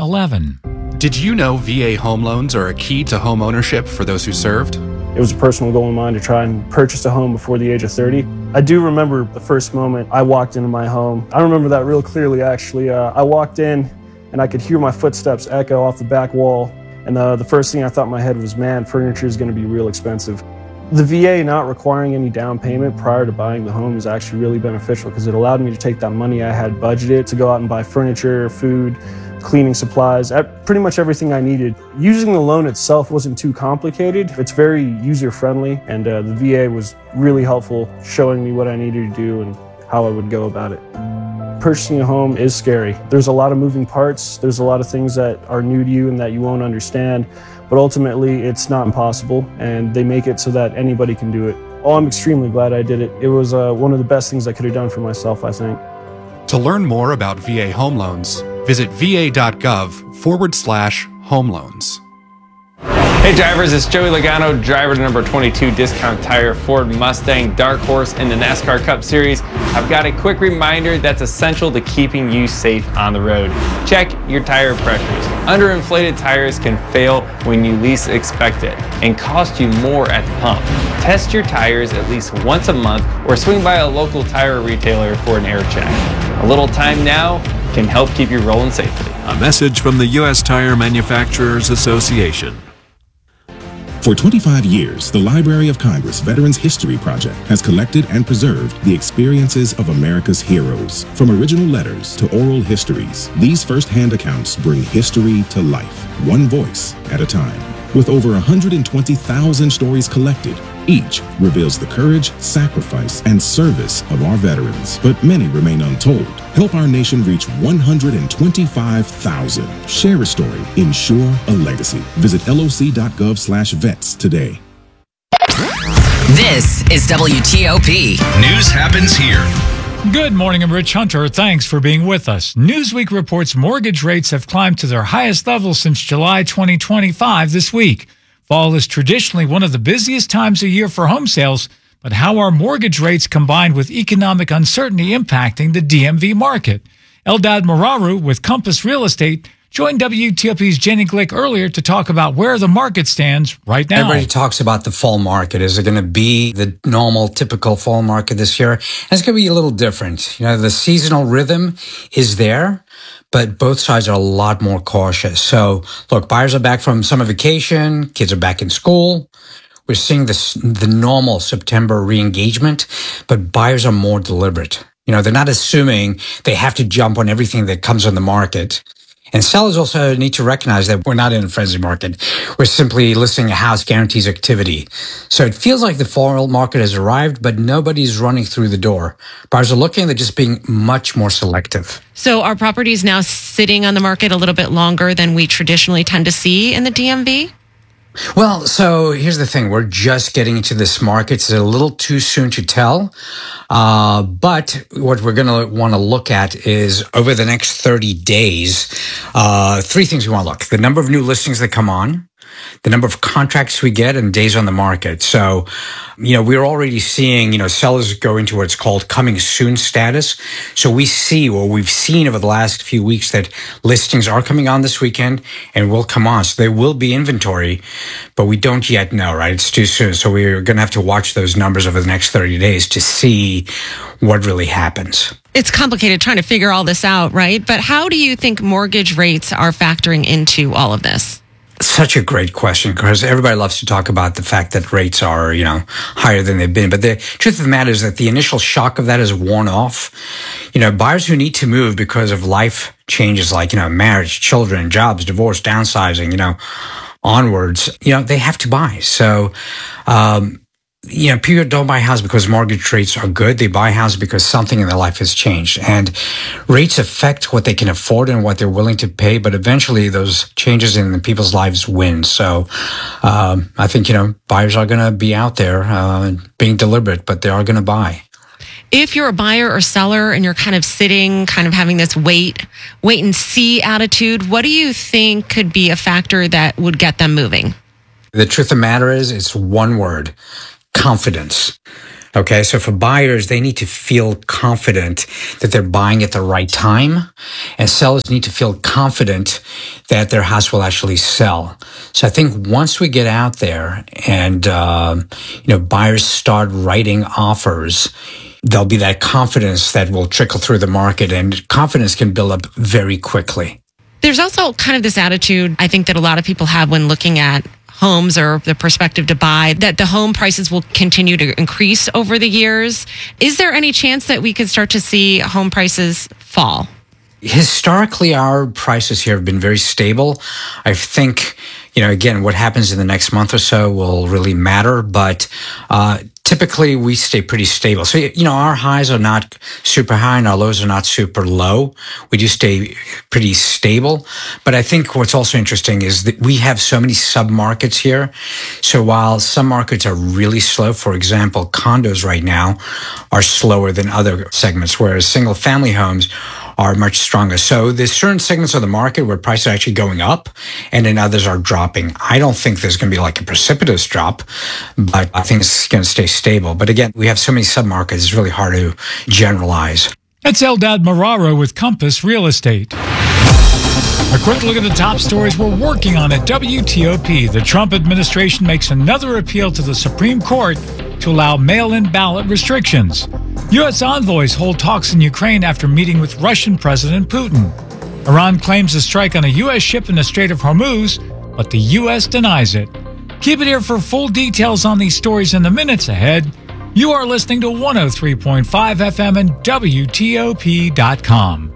1:11. Did you know VA home loans are a key to home ownership for those who served? It was a personal goal of mine to try and purchase a home before the age of 30. I do remember the first moment I walked into my home. I remember that real clearly, actually. I walked in and I could hear my footsteps echo off the back wall. And the first thing I thought in my head was, man, furniture is going to be real expensive. The VA not requiring any down payment prior to buying the home is actually really beneficial because it allowed me to take that money I had budgeted to go out and buy furniture, food, cleaning supplies, pretty much everything I needed. Using the loan itself wasn't too complicated. It's very user-friendly, and the VA was really helpful showing me what I needed to do and how I would go about it. Purchasing a home is scary. There's a lot of moving parts. There's a lot of things that are new to you and that you won't understand. But ultimately, it's not impossible, and they make it so that anybody can do it. Oh, I'm extremely glad I did it. It was one of the best things I could have done for myself, I think. To learn more about VA home loans, visit va.gov/home loans. Hey drivers, it's Joey Logano, driver to number 22 Discount Tire Ford Mustang Dark Horse in the NASCAR Cup Series. I've got a quick reminder that's essential to keeping you safe on the road. Check your tire pressures. Underinflated tires can fail when you least expect it and cost you more at the pump. Test your tires at least once a month or swing by a local tire retailer for an air check. A little time now can help keep you rolling safely. A message from the U.S. Tire Manufacturers Association. For 25 years, the Library of Congress Veterans History Project has collected and preserved the experiences of America's heroes. From original letters to oral histories, these first-hand accounts bring history to life, one voice at a time. With over 120,000 stories collected, each reveals the courage, sacrifice, and service of our veterans, but many remain untold. Help our nation reach 125,000. Share a story. Ensure a legacy. Visit loc.gov/vets today. This is WTOP. News happens here. Good morning, I'm Rich Hunter. Thanks for being with us. Newsweek reports mortgage rates have climbed to their highest level since July 2025 this week. Fall is traditionally one of the busiest times of year for home sales, but how are mortgage rates combined with economic uncertainty impacting the DMV market? Eldad Mararu with Compass Real Estate joined WTOP's Jenny Glick earlier to talk about where the market stands right now. Everybody talks about the fall market. Is it going to be the normal, typical fall market this year? And it's going to be a little different. You know, the seasonal rhythm is there, but both sides are a lot more cautious. So, look, buyers are back from summer vacation. Kids are back in school. We're seeing the normal September re-engagement, but buyers are more deliberate. You know, they're not assuming they have to jump on everything that comes on the market. And sellers also need to recognize that we're not in a frenzy market. We're simply listing a house guarantees activity. So it feels like the fall market has arrived, but nobody's running through the door. Buyers are looking, they're just being much more selective. So are properties now sitting on the market a little bit longer than we traditionally tend to see in the DMV? Well, so here's the thing. We're just getting into this market. It's a little too soon to tell. But what we're going to want to look at is over the next 30 days, three things we want to look. The number of new listings that come on, the number of contracts we get and days on the market. So, we're already seeing, sellers go into what's called coming soon status. So we've seen over the last few weeks that listings are coming on this weekend and will come on. So there will be inventory, but we don't yet know, right? It's too soon. So we're going to have to watch those numbers over the next 30 days to see what really happens. It's complicated trying to figure all this out, right? But how do you think mortgage rates are factoring into all of this? Such a great question, because everybody loves to talk about the fact that rates are, higher than they've been. But the truth of the matter is that the initial shock of that is worn off. Buyers who need to move because of life changes like, marriage, children, jobs, divorce, downsizing, onwards, they have to buy. So, people don't buy a house because mortgage rates are good. They buy a house because something in their life has changed. And rates affect what they can afford and what they're willing to pay. But eventually those changes in people's lives win. So I think, buyers are going to be out there being deliberate, but they are going to buy. If you're a buyer or seller and you're kind of sitting, kind of having this wait and see attitude, what do you think could be a factor that would get them moving? The truth of the matter is, it's one word: confidence. Okay, so for buyers, they need to feel confident that they're buying at the right time, and sellers need to feel confident that their house will actually sell. So I think once we get out there and buyers start writing offers, there'll be that confidence that will trickle through the market, and confidence can build up very quickly. There's also kind of this attitude, I think, that a lot of people have when looking at homes or the perspective to buy, that the home prices will continue to increase over the years. Is there any chance that we could start to see home prices fall? Historically, our prices here have been very stable. I think, again, what happens in the next month or so will really matter, but typically we stay pretty stable. So, our highs are not super high and our lows are not super low. We do stay pretty stable. But I think what's also interesting is that we have so many sub-markets here. So while some markets are really slow, for example, condos right now are slower than other segments, whereas single-family homes are much stronger. So there's certain segments of the market where prices are actually going up and then others are dropping. I don't think there's going to be like a precipitous drop, but I think it's going to stay stable. But again, we have so many submarkets, it's really hard to generalize. That's Eldad Marraro with Compass Real Estate. A quick look at the top stories we're working on at WTOP. The Trump administration makes another appeal to the Supreme Court to allow mail-in ballot restrictions. U.S. envoys hold talks in Ukraine after meeting with Russian President Putin. Iran claims a strike on a U.S. ship in the Strait of Hormuz, but the U.S. denies it. Keep it here for full details on these stories in the minutes ahead. You are listening to 103.5 FM and WTOP.com.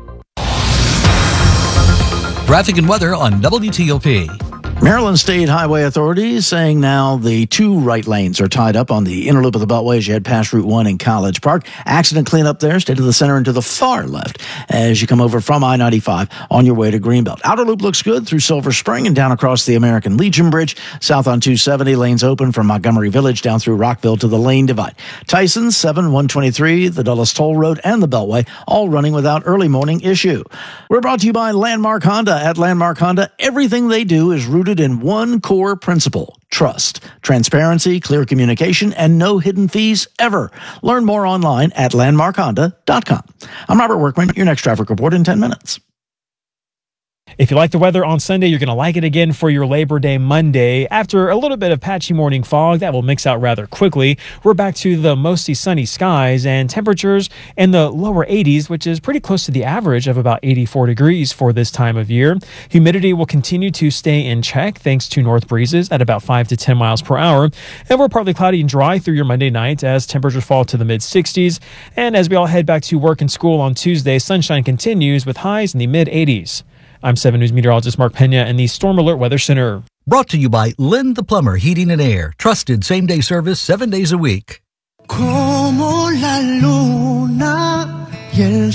Traffic and weather on WTOP. Maryland State Highway Authority saying now the two right lanes are tied up on the inner loop of the Beltway as you head past Route 1 in College Park. Accident cleanup there, stay to the center and to the far left as you come over from I-95 on your way to Greenbelt. Outer loop looks good through Silver Spring and down across the American Legion Bridge. South on 270, lanes open from Montgomery Village down through Rockville to the lane divide. Tyson, 7-123, the Dulles Toll Road and the Beltway, all running without early morning issue. We're brought to you by Landmark Honda. At Landmark Honda, everything they do is rooted in one core principle: trust, transparency, clear communication, and no hidden fees ever. Learn more online at landmarkhonda.com. I'm Robert Workman, your next traffic report in 10 minutes. If you like the weather on Sunday, you're going to like it again for your Labor Day Monday. After a little bit of patchy morning fog, that will mix out rather quickly. We're back to the mostly sunny skies and temperatures in the lower 80s, which is pretty close to the average of about 84 degrees for this time of year. Humidity will continue to stay in check thanks to north breezes at about 5 to 10 miles per hour. And we're partly cloudy and dry through your Monday night as temperatures fall to the mid-60s. And as we all head back to work and school on Tuesday, sunshine continues with highs in the mid-80s. I'm 7 News meteorologist Mark Pena in the Storm Alert Weather Center. Brought to you by Lynn the Plumber Heating and Air. Trusted same-day service 7 days a week. My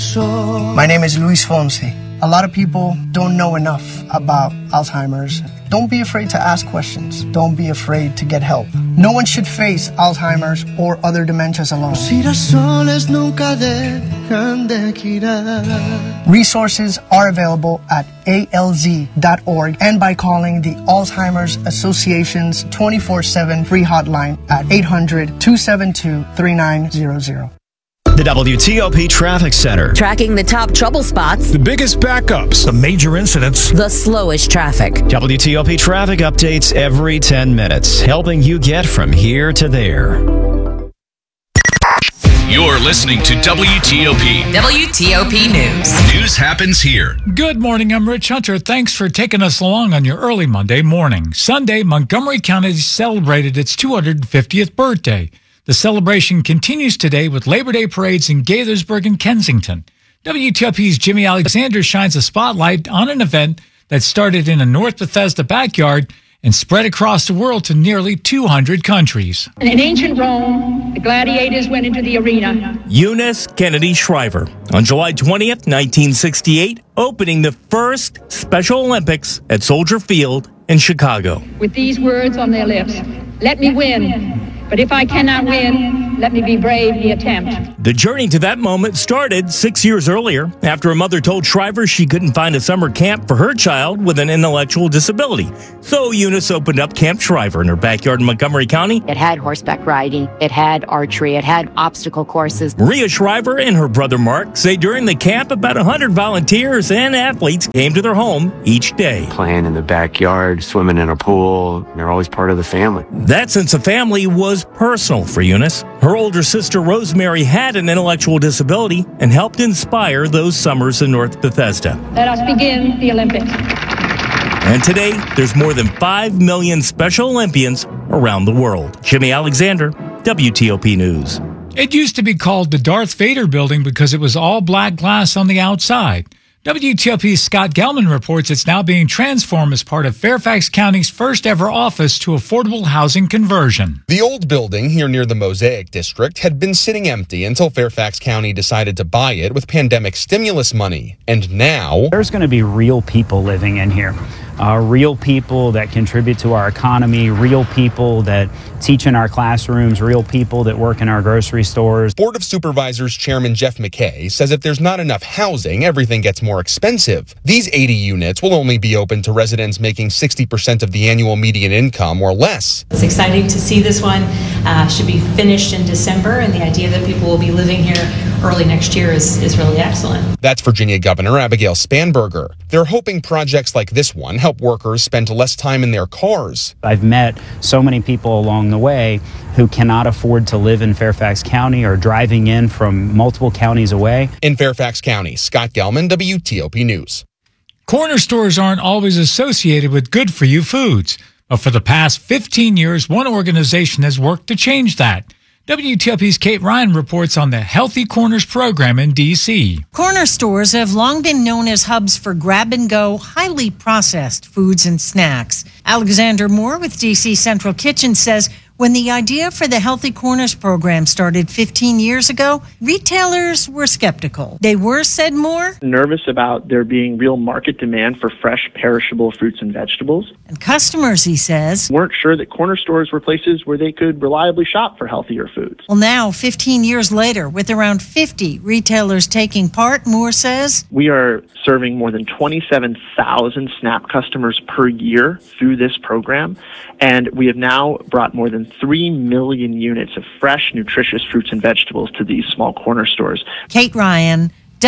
name is Luis Fonsi. A lot of people don't know enough about Alzheimer's. Don't be afraid to ask questions. Don't be afraid to get help. No one should face Alzheimer's or other dementias alone. Resources are available at alz.org and by calling the Alzheimer's Association's 24/7 free hotline at 800-272-3900. The WTOP Traffic Center. Tracking the top trouble spots, The biggest backups. The major incidents. the slowest traffic. WTOP traffic updates every 10 minutes, helping you get from here to there. You're listening to WTOP. WTOP News. News happens here. Good morning, I'm Rich Hunter. Thanks for taking us along on your early Monday morning. Sunday, Montgomery County celebrated its 250th birthday. The celebration continues today with Labor Day parades in Gaithersburg and Kensington. WTOP's Jimmy Alexander shines a spotlight on an event that started in a North Bethesda backyard and spread across the world to nearly 200 countries. In ancient Rome, the gladiators went into the arena. Eunice Kennedy Shriver, on July 20th, 1968, opening the first Special Olympics at Soldier Field in Chicago. With these words on their lips, "Let me win. But if I cannot win, let me be brave in the attempt." The journey to that moment started 6 years earlier after a mother told Shriver she couldn't find a summer camp for her child with an intellectual disability. So Eunice opened up Camp Shriver in her backyard in Montgomery County. It had horseback riding, it had archery, it had obstacle courses. Maria Shriver and her brother Mark say during the camp about 100 volunteers and athletes came to their home each day. Playing in the backyard, swimming in a pool, they're always part of the family. That sense of family was personal for Eunice. Her older sister Rosemary had an intellectual disability and helped inspire those summers in North Bethesda. Let us begin the Olympics. And today, there's more than 5 million Special Olympians around the world. Jimmy Alexander, WTOP News. It used to be called the Darth Vader building because it was all black glass on the outside. WTOP's Scott Gelman reports it's now being transformed as part of Fairfax County's first ever office to affordable housing conversion. The old building here near the Mosaic District had been sitting empty until Fairfax County decided to buy it with pandemic stimulus money. And now there's going to be real people living in here. Real people that contribute to our economy, real people that teach in our classrooms, real people that work in our grocery stores. Board of Supervisors Chairman Jeff McKay says if there's not enough housing, everything gets more expensive. These 80 units will only be open to residents making 60% of the annual median income or less. It's exciting to see this one. Should be finished in December, and the idea that people will be living here early next year is really excellent. That's Virginia Governor Abigail Spanberger. They're hoping projects like this one help workers spend less time in their cars. I've met so many people along the way who cannot afford to live in Fairfax County or driving in from multiple counties away. In Fairfax County, Scott Gelman, WTOP News. Corner stores aren't always associated with good-for-you foods, but for the past 15 years, one organization has worked to change that. WTOP's Kate Ryan reports on the Healthy Corners program in D.C. Corner stores have long been known as hubs for grab-and-go, highly processed foods and snacks. Alexander Moore with D.C. Central Kitchen says when the idea for the Healthy Corners program started 15 years ago, retailers were skeptical. They were, said Moore, nervous about there being real market demand for fresh, perishable fruits and vegetables. And customers, he says, weren't sure that corner stores were places where they could reliably shop for healthier foods. Well, now, 15 years later, with around 50 retailers taking part, Moore says, we are serving more than 27,000 SNAP customers per year through this program, and we have now brought more than 3 million units of fresh, nutritious fruits and vegetables to these small corner stores. Kate Ryan,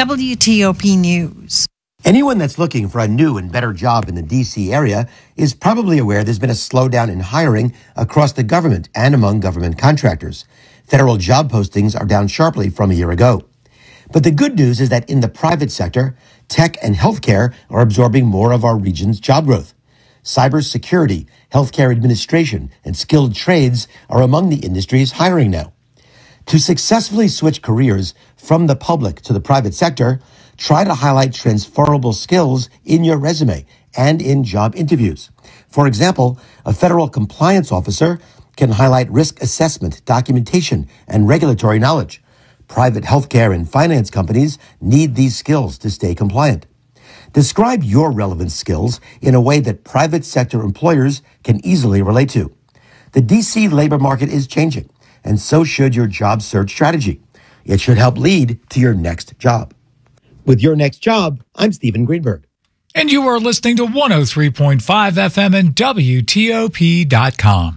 WTOP News. Anyone that's looking for a new and better job in the D.C. area is probably aware there's been a slowdown in hiring across the government and among government contractors. Federal job postings are down sharply from a year ago. But the good news is that in the private sector, tech and healthcare are absorbing more of our region's job growth. Cybersecurity, healthcare administration, and skilled trades are among the industries hiring now. To successfully switch careers from the public to the private sector, try to highlight transferable skills in your resume and in job interviews. For example, a federal compliance officer can highlight risk assessment, documentation, and regulatory knowledge. Private healthcare and finance companies need these skills to stay compliant. Describe your relevant skills in a way that private sector employers can easily relate to. The DC labor market is changing, and so should your job search strategy. It should help lead to your next job. With Your Next Job, I'm Stephen Greenberg. And you are listening to 103.5 FM and WTOP.com.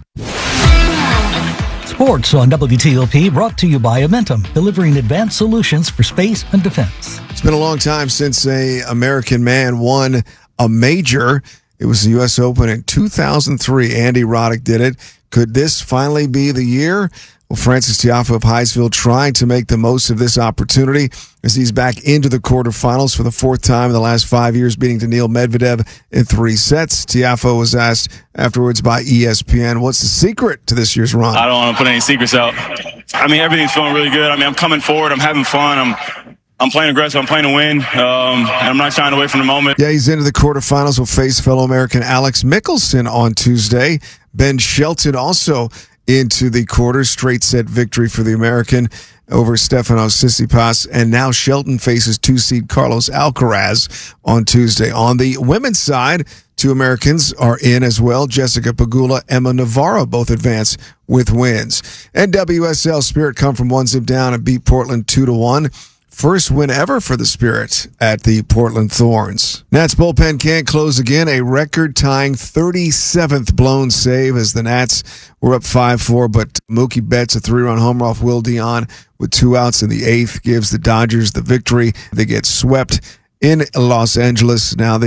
Sports on WTOP brought to you by Amentum, delivering advanced solutions for space and defense. It's been a long time since an American man won a major. It was the U.S. Open in 2003. Andy Roddick did it. Could this finally be the year? Well, Frances Tiafoe of Highsville trying to make the most of this opportunity as he's back into the quarterfinals for the fourth time in the last 5 years, beating Daniil Medvedev in 3 sets. Tiafoe was asked afterwards by ESPN, what's the secret to this year's run? I don't want to put any secrets out. I mean, everything's feeling really good. I mean, I'm coming forward. I'm having fun. I'm playing aggressive. I'm playing to win. And I'm not shying away from the moment. Yeah, he's into the quarterfinals. Will face fellow American Alex Mickelson on Tuesday. Ben Shelton also into the quarters. Straight set victory for the American over Stefanos Tsitsipas. And now Shelton faces 2-seed Carlos Alcaraz on Tuesday. On the women's side, 2 Americans are in as well. Jessica Pegula, Emma Navarro both advance with wins. And WSL Spirit come from 1-zip down and beat Portland 2-1. First win ever for the Spirit at the Portland Thorns. Nats bullpen can't close again. A record-tying 37th blown save as the Nats were up 5-4, but Mookie Betts, a 3-run homer off Will Dion with 2 outs in the 8th, gives the Dodgers the victory. They get swept in Los Angeles. Now they